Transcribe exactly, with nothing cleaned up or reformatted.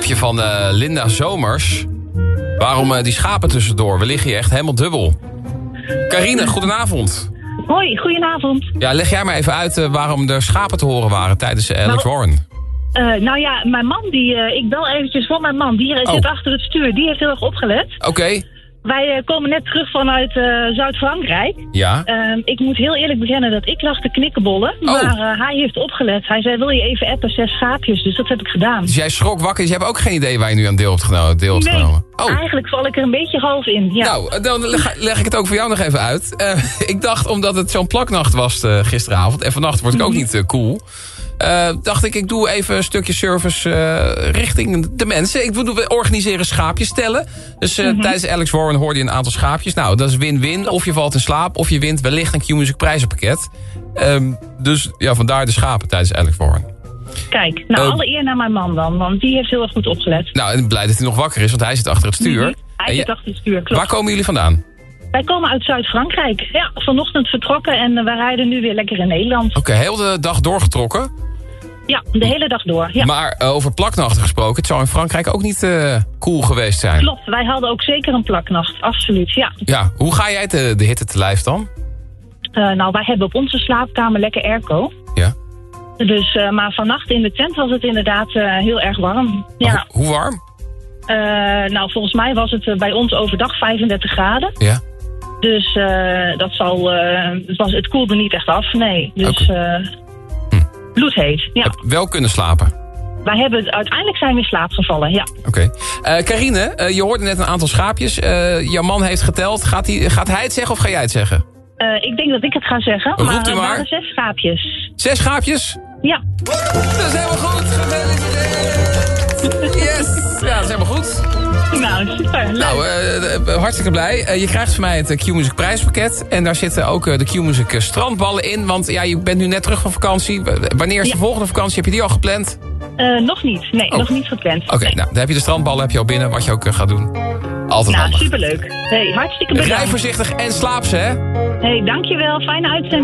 appje van uh, Linda Zomers. Waarom uh, die schapen tussendoor? We liggen hier echt helemaal dubbel. Carine, goedenavond. Hoi, goedenavond. Ja, leg jij maar even uit uh, waarom er schapen te horen waren tijdens uh, Alex nou, Warren. Uh, nou ja, mijn man, die, uh, ik bel eventjes voor mijn man. Die uh, oh. zit achter het stuur. Die heeft heel erg opgelet. Oké. Okay. Wij uh, komen net terug vanuit uh, Zuid-Frankrijk. Ja. Uh, ik moet heel eerlijk bekennen dat ik lag te knikkenbollen. Oh. Maar uh, hij heeft opgelet. Hij zei, wil je even appen, zes schaapjes? Dus dat heb ik gedaan. Dus jij schrok wakker. Dus je hebt ook geen idee waar je nu aan deel hebt genomen? Deel hebt nee, genomen. Oh. Eigenlijk val ik er een beetje half in. Ja. Nou, dan leg, leg ik het ook voor jou nog even uit. Uh, ik dacht, omdat het zo'n plaknacht was uh, gisteravond... en vannacht word ik ook niet uh, cool... Uh, dacht ik, ik doe even een stukje service uh, richting de mensen. Ik doe, we organiseren schaapjes tellen. Dus uh, mm-hmm. tijdens Alex Warren hoorde je een aantal schaapjes. Nou, dat is win-win. Of je valt in slaap, of je wint wellicht een Q-Music prijzenpakket. Um, dus ja, vandaar de schapen tijdens Alex Warren. Kijk, nou uh, alle eer naar mijn man dan. Want die heeft heel erg goed opgelet. Nou, en blij dat hij nog wakker is, want hij zit achter het stuur. Mm-hmm. Hij en zit je, achter het stuur, klopt. Waar komen jullie vandaan? Wij komen uit Zuid-Frankrijk. Ja, vanochtend vertrokken en uh, wij rijden nu weer lekker in Nederland. Oké, okay, heel de dag doorgetrokken? Ja, de hele dag door. Ja. Maar uh, over plaknachten gesproken, het zou in Frankrijk ook niet uh, cool geweest zijn. Klopt, wij hadden ook zeker een plaknacht, absoluut, ja. Ja, hoe ga jij de, de hitte te lijf dan? Uh, nou, wij hebben op onze slaapkamer lekker airco. Ja. Dus, uh, maar vannacht in de tent was het inderdaad uh, heel erg warm. Ja. Ho hoe warm? Uh, nou, volgens mij was het uh, bij ons overdag vijfendertig graden. Ja. Dus uh, dat zal, uh, het, was, het koelde niet echt af, nee. Dus... Okay. Uh, bloedheet, ja. Heb wel kunnen slapen? Wij hebben, uiteindelijk zijn we in slaap gevallen, ja. Oké. Okay. Uh, Carine, uh, je hoorde net een aantal schaapjes. Uh, jouw man heeft geteld. Gaat, die, gaat hij het zeggen of ga jij het zeggen? Uh, ik denk dat ik het ga zeggen. Roept maar u maar. Er waren zes schaapjes. Zes schaapjes? Ja. Dat is helemaal goed. Gefeliciteerd. Yes. Ja, dat is helemaal goed. Nou, super. Leuk. Nou, uh, hartstikke blij. Uh, je krijgt van mij het Q-Music prijspakket. En daar zitten ook uh, de Q-Music uh, strandballen in. Want ja, je bent nu net terug van vakantie. Wanneer is de ja. volgende vakantie? Heb je die al gepland? Uh, nog niet. Nee, oh. nog niet gepland. Oké, okay, nee. nou, dan heb je de strandballen heb je al binnen. Wat je ook uh, gaat doen. Altijd nou, handig. Superleuk. Hey, hartstikke bedankt. Rij voorzichtig en slaap ze, hè? Hey, dankjewel. Fijne uitzending.